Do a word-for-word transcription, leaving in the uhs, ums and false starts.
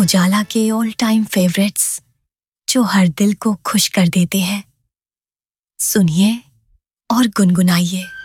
उजाला के all time favourites जो हर दिल को खुश कर देते हैं। सुनिए और गुनगुनाइए।